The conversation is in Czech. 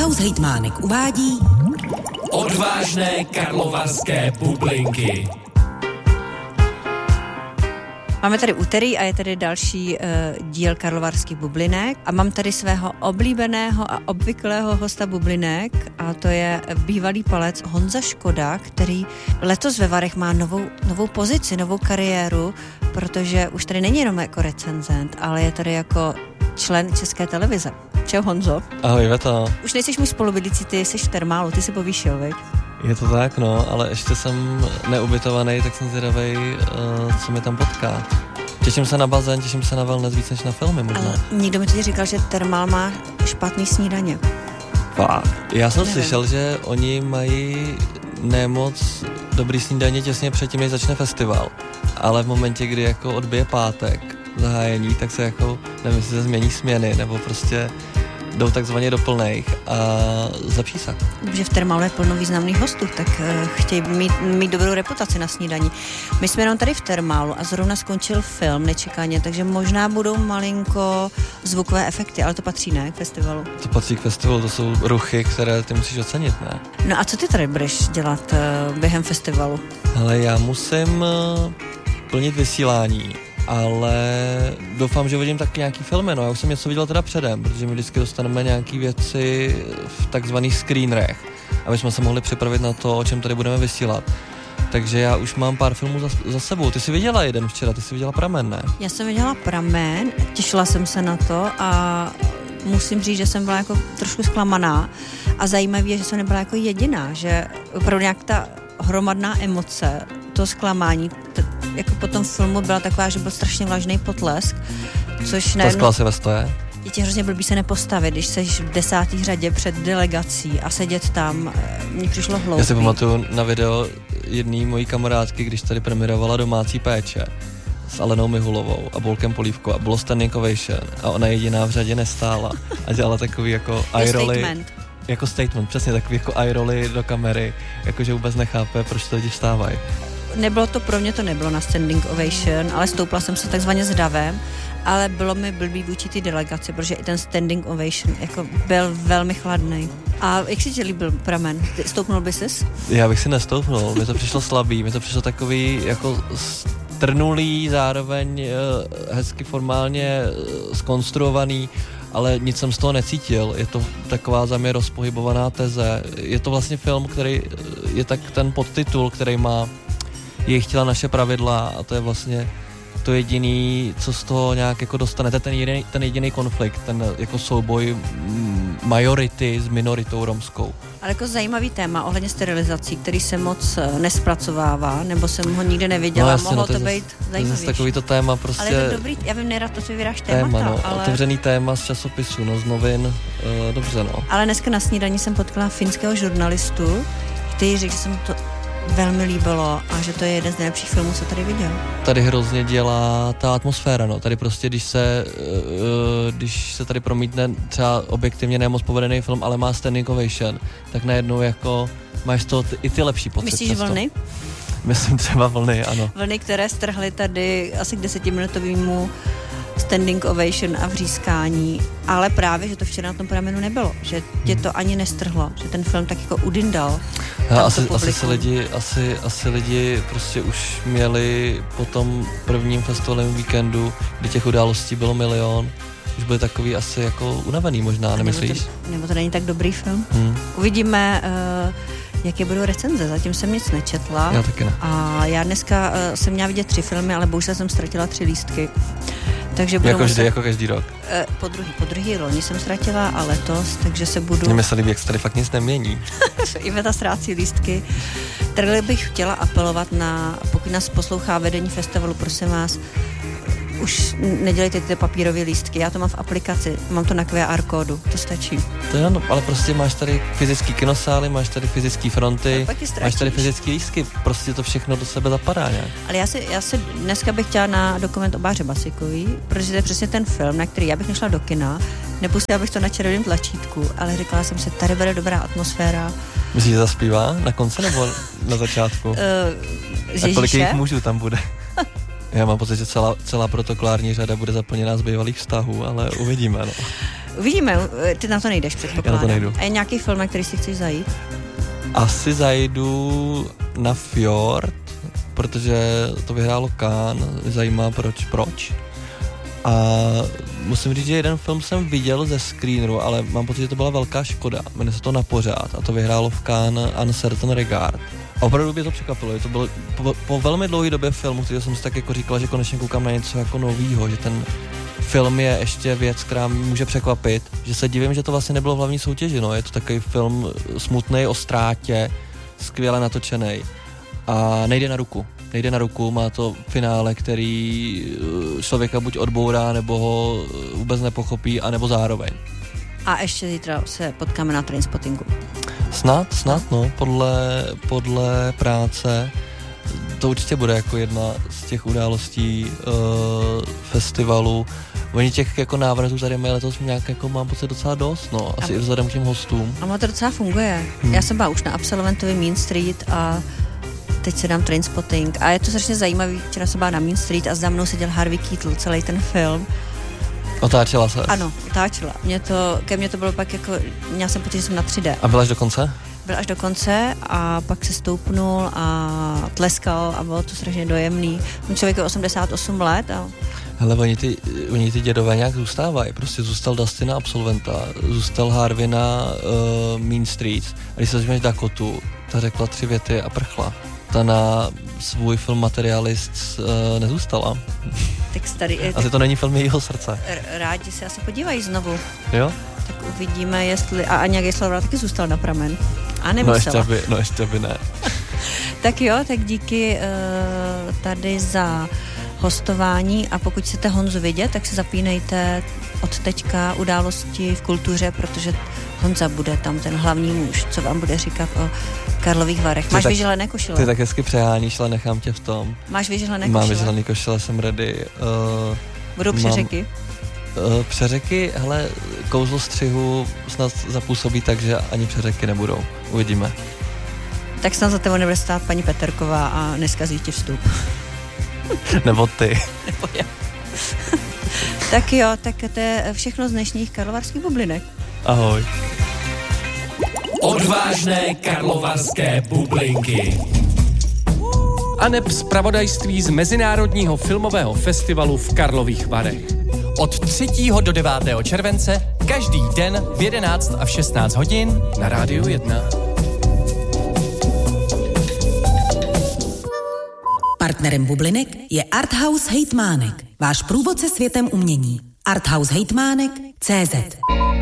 Klaus Hejtmánek uvádí Odvážné karlovarské bublinky. Máme tady úterý a je tady další díl karlovarských bublinek a mám tady svého oblíbeného a obvyklého hosta bublinek a to je bývalý palec Honza Škoda, který letos ve Varech má novou pozici, novou kariéru, protože už tady není jenom jako recenzent, ale je tady jako člen České televize. Čau Honzo. Ahoj Veta. Už nejsiš můj spolubydlící, ty jsi v Termálu, ty jsi povýšil, veď? Je to tak, no, ale ještě jsem neubytovaný, tak jsem zvědavej, co mi tam potká. Těším se na bazén, těším se na wellness víc než na filmy možná. Ale někdo mi teď říkal, že Termál má špatný snídaně. Já jsem slyšel, že oni mají nemoc dobrý snídaně těsně předtím, než začne festival. Ale v momentě, kdy jako odbije pátek zahájení, tak se jako, nevím, jestli se změní směny, nebo prostě jdou takzvaně do plných a zlepší se. Že v Termálu je plno významných hostů, tak chtějí mít dobrou reputaci na snídaní. My jsme jenom tady v Termálu a zrovna skončil film nečekaně, takže možná budou malinko zvukové efekty, ale to patří, ne, k festivalu? To patří k festivalu, to jsou ruchy, které ty musíš ocenit, ne? No a co ty tady budeš dělat během festivalu? Ale já musím plnit vysílání, ale doufám, že vidím taky nějaký filmy, no já už jsem něco viděl teda předem, protože my vždycky dostaneme nějaký věci v takzvaných screenerech, aby jsme se mohli připravit na to, o čem tady budeme vysílat. Takže já už mám pár filmů za sebou. Ty jsi viděla jeden včera, ty jsi viděla Pramen, ne? Já jsem viděla Pramen, těšila jsem se na to a musím říct, že jsem byla jako trošku zklamaná a zajímavé je, že jsem nebyla jako jediná, že opravdu nějak ta hromadná emoce, to zklamání, jako po tom filmu byla taková, že byl strašně vlažný potlesk, což najednou... Tleskala si ve stoje? Je ti hrozně blbý se nepostavit, když seš v 10. řadě před delegací a sedět tam, mně přišlo hloupý. Já si pamatuju na video jedné mojí kamarádky, když tady premiérovala Domácí péče s Alenou Mihulovou a Bolkem Polívkou a bylo standing ovation a ona jediná v řadě nestála a dělala takový jako eye-rolly. Jako statement, přesně takový jako eye-rolly do kamery, jakože vůbec nechápe, proč to lidi vstávají. Nebylo to pro mě, to nebylo na standing ovation, ale stoupla jsem se takzvaně s davem, ale bylo mi blbý vůči té delegaci, protože i ten standing ovation jako byl velmi chladný. A jak si tě líbil Pramen? Stoupnul bys ses? Já bych si nestoupnul, mi to přišlo slabý, mi to přišlo takový jako strnulý, zároveň hezky formálně zkonstruovaný, ale nic jsem z toho necítil. Je to taková za mě rozpohybovaná teze. Je to vlastně film, který je tak ten podtitul, který má jej chtěla naše pravidla a to je vlastně to jediný, co z toho nějak jako dostanete, ten jediný konflikt, ten jako souboj majority s minoritou romskou. Ale jako zajímavý téma ohledně sterilizací, který se moc nespracovává, nebo jsem ho nikdy neviděla, no, mohlo to být zajímavější. Takový to téma prostě... Ale je to dobrý, já vím, nerad to si vyráš témata, no, ale... Otevřený téma z časopisu, no, z novin, dobře, no. Ale dneska na snídani jsem potkala finského žurnalistu, který řekl, že jsem to velmi líbilo a že to je jeden z nejlepších filmů, co tady viděl. Tady hrozně dělá ta atmosféra, no. Tady prostě, když se tady promítne třeba objektivně nemoc povedený film, ale má standing ovation, tak najednou jako máš z toho i ty lepší pocity. Myslíš Vlny? Myslím třeba Vlny, ano. Vlny, které strhly tady asi k 10minutovému standing ovation a vřískání, ale právě, že to včera na tom Pramenu nebylo, že tě to ani nestrhlo, že ten film tak jako udindal. Asi lidi prostě už měli po tom prvním festivalovém víkendu, kdy těch událostí bylo milion, už byli takový asi jako unavený možná, nemyslíš? Nebo to není tak dobrý film. Uvidíme, jaké budou recenze, zatím jsem nic nečetla. Já taky ne. A já dneska jsem měla vidět 3 filmy, ale bohužel jsem ztratila 3 lístky. Takže jako každý rok. Po druhý loni jsem ztratila a letos, takže se budu... Mně se líbí, jak se tady fakt nic nemění. Iveta ztrácí lístky. Tady bych chtěla apelovat na, pokud nás poslouchá vedení festivalu, prosím vás, už nedělejte ty papírové lístky, já to mám v aplikaci, mám to na QR kódu, to stačí. To je ano, ale prostě máš tady fyzický kinosály, máš tady fyzický fronty, máš tady fyzický lístky, prostě to všechno do sebe zapadá nějak. Ale já si dneska bych chtěla na dokument o Báře Basikový, protože to je přesně ten film, na který já bych nešla do kina, nepustila bych to na červeném tlačítku, ale říkala jsem si, tady bude dobrá atmosféra. Myslíš, že zaspívá na konci nebo na začátku? A kolik jejich mužů tam bude? Já mám pocit, že celá protokolární řada bude zaplněná z bývalých vztahů, ale uvidíme, no. Uvidíme, ty na to nejdeš, předpokládám. Já na to nejdu. A je nějaký film, na který si chceš zajít? Asi zajdu na Fjord, protože to vyhrálo Cannes, zajímá proč. A musím říct, že jeden film jsem viděl ze screeneru, ale mám pocit, že to byla velká škoda. Jmenuje se to Na pořád a to vyhrálo v Cannes Uncertain Regard. A opravdu mě to překvapilo, to bylo po velmi dlouhé době filmu, který jsem si tak jako říkal, že konečně koukám na něco jako novýho, že ten film je ještě věc, která mě může překvapit, že se divím, že to vlastně nebylo v hlavní soutěži, no, je to takový film smutný o ztrátě, skvěle natočený a nejde na ruku, má to finále, který člověka buď odbourá, nebo ho vůbec nepochopí, anebo zároveň. A ještě zítra se potkáme na Trainspottingu. Snad, no, podle práce. To určitě bude jako jedna z těch událostí festivalu. Oni těch jako návratů tady mají letos nějak jako mám pocit docela dost, no, asi i vzhledem k těm hostům. A to docela funguje. Já jsem byla už na absolventovi Mean Street a teď si dám Trainspotting a je to strašně zajímavý. Včera jsem byla na Mean Street a za mnou seděl Harvey Keitel celý ten film. Otáčela se? Ano, otáčela. Ke mně to bylo pak jako, měla jsem pocit, že jsem na 3D. A byla až do konce? Byl až do konce a pak se stoupnul a tleskal a bylo to strašně dojemný. Ten člověk je 88 let a... Hele, oni ty dědové nějak zůstávají. Prostě zůstal Dustin na absolventa, zůstal Harvey na Mean Streets. A když se vezmeš Dakotu, ta řekla 3 věty a prchla. Ta na svůj film Materialist nezůstala. Tak starý... Asi to není film jejího srdce. Rádi se asi podívají znovu. Jo? Tak uvidíme, jestli... A Aňa Geislerová taky zůstal na pramen. A nemusela. No ještě by ne. Tak jo, tak díky tady za hostování a pokud chcete Honzu vidět, tak si zapínejte od teďka Události v kultuře, protože Honza bude tam ten hlavní muž, co vám bude říkat o Karlových Varech. Máš vyželené košile? Ty tak hezky přeháníš, ale nechám tě v tom. Máš vyželené košile? Mám vyželené košile, jsem ready. Budou přeřeky? Přeřeky, hele, kouzlo střihu snad zapůsobí tak, že ani přeřeky nebudou. Uvidíme. Tak snad za tebou nebude stát paní Peterková a neskazí ti vstup. Nebo ty. Nebo já. Tak jo, tak to je všechno z dnešních karlovarských bublinek. Ahoj. Odvážné karlovarské bublinky. Aneb zpravodajství z Mezinárodního filmového festivalu v Karlových Varech. Od 3. do 9. července každý den v 11 a v 16 hodin na Rádiu 1. Partnerem bublinek je Arthouse Hejtmánek, váš průvodce světem umění. Arthouse Hejtmánek.cz